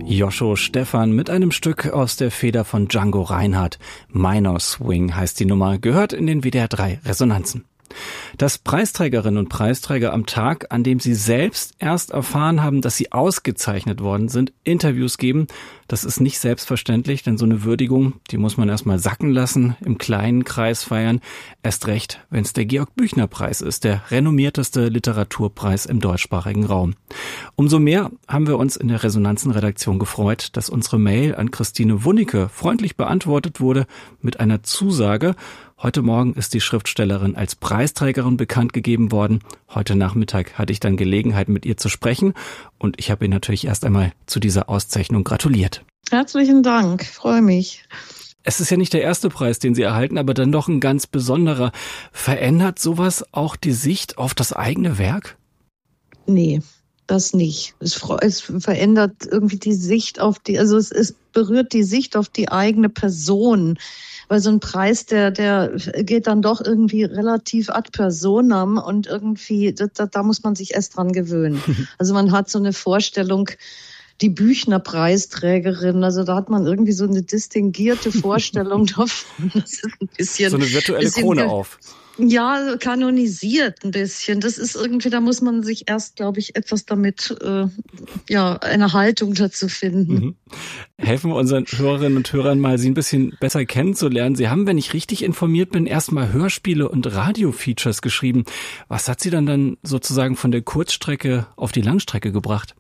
Joscho Stephan mit einem Stück aus der Feder von Django Reinhardt. Minor Swing heißt die Nummer, gehört in den WDR 3 Resonanzen. Dass Preisträgerinnen und Preisträger am Tag, an dem sie selbst erst erfahren haben, dass sie ausgezeichnet worden sind, Interviews geben, das ist nicht selbstverständlich, denn so eine Würdigung, die muss man erstmal sacken lassen, im kleinen Kreis feiern, erst recht, wenn es der Georg-Büchner-Preis ist, der renommierteste Literaturpreis im deutschsprachigen Raum. Umso mehr haben wir uns in der Resonanzen-Redaktion gefreut, dass unsere Mail an Christine Wunicke freundlich beantwortet wurde mit einer Zusage. Heute Morgen ist die Schriftstellerin als Preisträgerin bekannt gegeben worden. Heute Nachmittag hatte ich dann Gelegenheit, mit ihr zu sprechen. Und ich habe ihr natürlich erst einmal zu dieser Auszeichnung gratuliert. Herzlichen Dank, freue mich. Es ist ja nicht der erste Preis, den Sie erhalten, aber dann doch ein ganz besonderer. Verändert sowas auch die Sicht auf das eigene Werk? Nee, das nicht. Es verändert irgendwie die Sicht auf es berührt die Sicht auf die eigene Person. Weil so ein Preis, der geht dann doch irgendwie relativ ad personam und irgendwie, da muss man sich erst dran gewöhnen. Also man hat so eine Vorstellung, die Büchner-Preisträgerin, also da hat man irgendwie so eine distinguierte Vorstellung davon. Das ist ein bisschen, so eine virtuelle Krone auf. Ja, kanonisiert ein bisschen. Das ist irgendwie, da muss man sich erst, glaube ich, etwas damit, eine Haltung dazu finden. Mhm. Helfen wir unseren Hörerinnen und Hörern mal, Sie ein bisschen besser kennenzulernen. Sie haben, wenn ich richtig informiert bin, erstmal Hörspiele und Radio-Features geschrieben. Was hat Sie dann sozusagen von der Kurzstrecke auf die Langstrecke gebracht?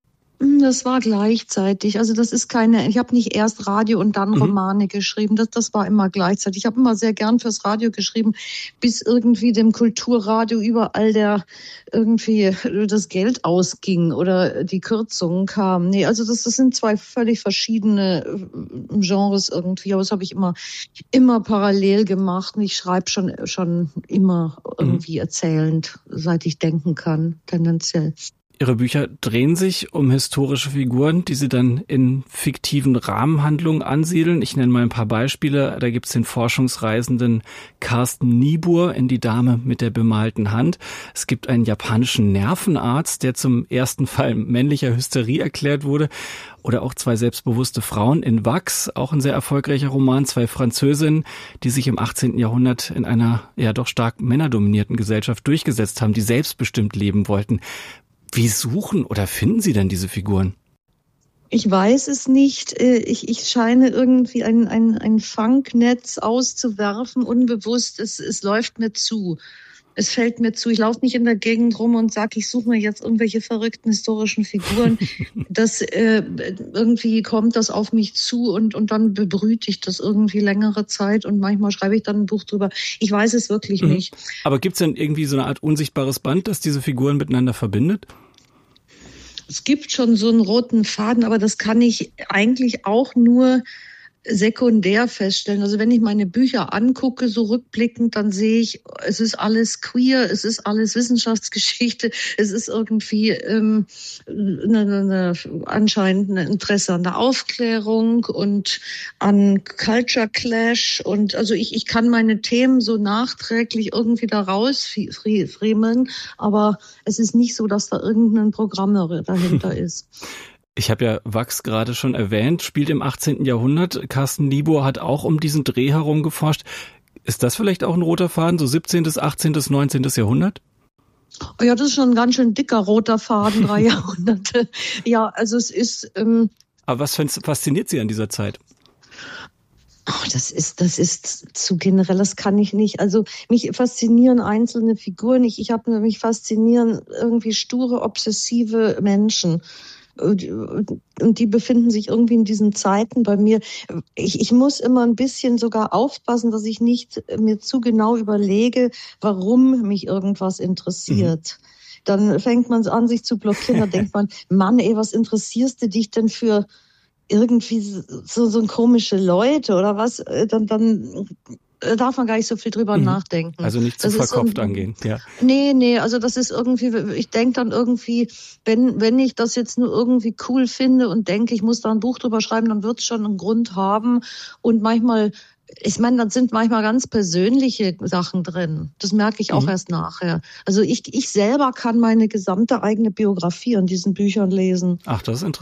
Das war gleichzeitig. Also ich habe nicht erst Radio und dann Romane geschrieben. Das war immer gleichzeitig. Ich habe immer sehr gern fürs Radio geschrieben, bis irgendwie dem Kulturradio überall irgendwie das Geld ausging oder die Kürzungen kamen. Nee, also das sind zwei völlig verschiedene Genres irgendwie. Aber das habe ich immer parallel gemacht. Und ich schreibe schon immer irgendwie erzählend, seit ich denken kann, tendenziell. Ihre Bücher drehen sich um historische Figuren, die Sie dann in fiktiven Rahmenhandlungen ansiedeln. Ich nenne mal ein paar Beispiele. Da gibt es den Forschungsreisenden Carsten Niebuhr in Die Dame mit der bemalten Hand. Es gibt einen japanischen Nervenarzt, der zum ersten Fall männlicher Hysterie erklärt wurde. Oder auch zwei selbstbewusste Frauen in Wachs, auch ein sehr erfolgreicher Roman. Zwei Französinnen, die sich im 18. Jahrhundert in einer doch stark männerdominierten Gesellschaft durchgesetzt haben, die selbstbestimmt leben wollten. Wie suchen oder finden Sie denn diese Figuren? Ich weiß es nicht. Ich scheine irgendwie ein Fangnetz auszuwerfen, unbewusst. Es läuft mir zu. Es fällt mir zu. Ich laufe nicht in der Gegend rum und sage, ich suche mir jetzt irgendwelche verrückten historischen Figuren. Irgendwie kommt das auf mich zu und dann bebrüte ich das irgendwie längere Zeit und manchmal schreibe ich dann ein Buch drüber. Ich weiß es wirklich nicht. Aber gibt es denn irgendwie so eine Art unsichtbares Band, das diese Figuren miteinander verbindet? Es gibt schon so einen roten Faden, aber das kann ich eigentlich auch nur sekundär feststellen. Also wenn ich meine Bücher angucke, so rückblickend, dann sehe ich, es ist alles queer, es ist alles Wissenschaftsgeschichte, es ist irgendwie anscheinend ein Interesse an der Aufklärung und an Culture Clash. Und also ich kann meine Themen so nachträglich irgendwie da rausfriemeln, aber es ist nicht so, dass da irgendein Programm dahinter ist. Ich habe ja Wachs gerade schon erwähnt, spielt im 18. Jahrhundert. Carsten Niebuhr hat auch um diesen Dreh herum geforscht. Ist das vielleicht auch ein roter Faden, so 17., 18., 19. Jahrhundert? Oh ja, das ist schon ein ganz schön dicker roter Faden, 3 Jahrhunderte. Ja, also es ist... Aber was fasziniert Sie an dieser Zeit? Oh, das ist zu generell, das kann ich nicht. Also mich faszinieren einzelne Figuren. Mich faszinieren irgendwie sture, obsessive Menschen. Und die befinden sich irgendwie in diesen Zeiten bei mir. Ich muss immer ein bisschen sogar aufpassen, dass ich nicht mir zu genau überlege, warum mich irgendwas interessiert. Dann fängt man an, sich zu blockieren. Da denkt man, Mann, was interessierst du dich denn für irgendwie so komische Leute oder was? Dann darf man gar nicht so viel drüber nachdenken. Also nicht zu verkopft angehen, ja. Nee, also das ist irgendwie, ich denke dann irgendwie, wenn ich das jetzt nur irgendwie cool finde und denke, ich muss da ein Buch drüber schreiben, dann wird es schon einen Grund haben. Und manchmal, ich meine, dann sind manchmal ganz persönliche Sachen drin. Das merke ich auch erst nachher. Also ich selber kann meine gesamte eigene Biografie an diesen Büchern lesen. Ach, das ist interessant.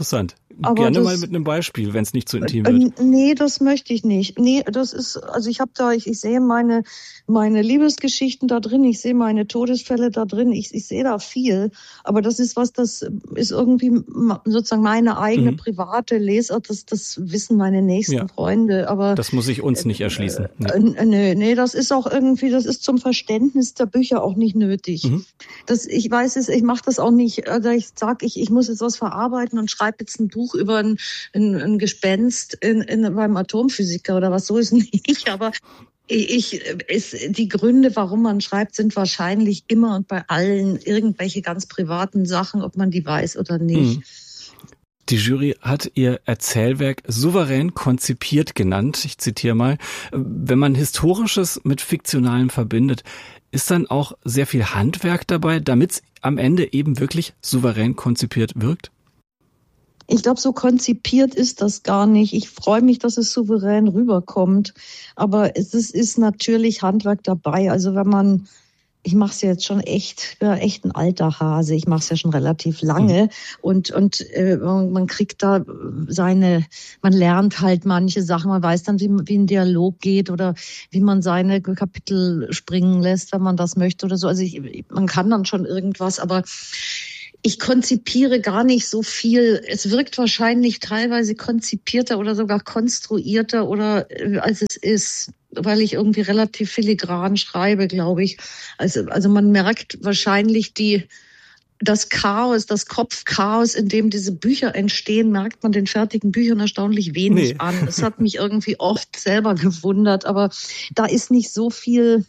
Aber gerne mal mit einem Beispiel, wenn es nicht zu intim wird. Nee, das möchte ich nicht. Nee, das ist, also ich sehe meine Liebesgeschichten da drin, ich sehe meine Todesfälle da drin, ich sehe da viel. Aber das ist irgendwie sozusagen meine eigene private Lesart, das wissen meine nächsten Freunde. Aber das muss sich uns nicht erschließen. Nee, das ist auch irgendwie, das ist zum Verständnis der Bücher auch nicht nötig. Ich weiß es, ich mache das auch nicht, also ich sage, ich muss jetzt was verarbeiten und schreibe jetzt ein Buch über ein Gespenst beim Atomphysiker oder was, so ist nicht, aber die Gründe, warum man schreibt, sind wahrscheinlich immer und bei allen irgendwelche ganz privaten Sachen, ob man die weiß oder nicht. Die Jury hat ihr Erzählwerk souverän konzipiert genannt. Ich zitiere mal: Wenn man Historisches mit Fiktionalem verbindet, ist dann auch sehr viel Handwerk dabei, damit es am Ende eben wirklich souverän konzipiert wirkt? Ich glaube, so konzipiert ist das gar nicht. Ich freue mich, dass es souverän rüberkommt. Aber es ist natürlich Handwerk dabei. Also ich mache es ja jetzt schon echt, ich bin ja echt ein alter Hase. Ich mache es ja schon relativ lange. Und man kriegt da man lernt halt manche Sachen. Man weiß dann, wie ein Dialog geht oder wie man seine Kapitel springen lässt, wenn man das möchte oder so. Also man kann dann schon irgendwas, aber ich konzipiere gar nicht so viel. Es wirkt wahrscheinlich teilweise konzipierter oder sogar konstruierter als es ist, weil ich irgendwie relativ filigran schreibe, glaube ich. Also man merkt wahrscheinlich das Chaos, das Kopfchaos, in dem diese Bücher entstehen, merkt man den fertigen Büchern erstaunlich wenig an. Das hat mich irgendwie oft selber gewundert, aber da ist nicht so viel.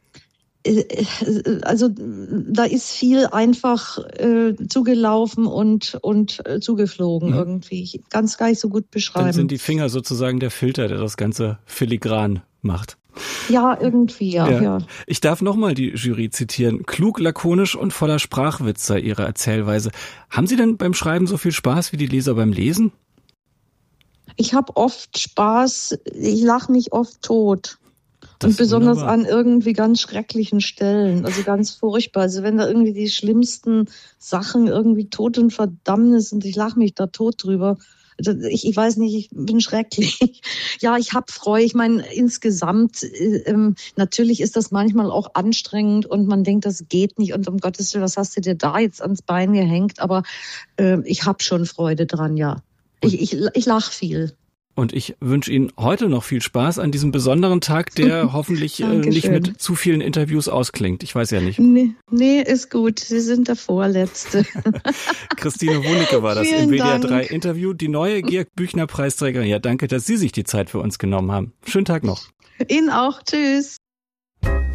Also da ist viel einfach zugelaufen und zugeflogen irgendwie. Ich kann es gar nicht so gut beschreiben. Dann sind die Finger sozusagen der Filter, der das Ganze filigran macht. Ja, irgendwie, ja. Ich darf nochmal die Jury zitieren. Klug, lakonisch und voller Sprachwitz sei ihre Erzählweise. Haben Sie denn beim Schreiben so viel Spaß wie die Leser beim Lesen? Ich habe oft Spaß, ich lache mich oft tot. Und besonders wunderbar. An irgendwie ganz schrecklichen Stellen, also ganz furchtbar. Also wenn da irgendwie die schlimmsten Sachen irgendwie Tod und Verdammnis und ich lache mich da tot drüber. Also ich weiß nicht, ich bin schrecklich. Ja, ich habe Freude. Ich meine, insgesamt, natürlich ist das manchmal auch anstrengend und man denkt, das geht nicht und um Gottes Willen, was hast du dir da jetzt ans Bein gehängt? Aber ich habe schon Freude dran, ja. Ich lache viel. Und ich wünsche Ihnen heute noch viel Spaß an diesem besonderen Tag, der hoffentlich nicht mit zu vielen Interviews ausklingt. Ich weiß ja nicht. Nee, ist gut. Sie sind der Vorletzte. Christine Wunicke war das Vielen im WDR 3 Dank. Interview. Die neue Georg Büchner Preisträgerin. Ja, danke, dass Sie sich die Zeit für uns genommen haben. Schönen Tag noch. Ihnen auch. Tschüss.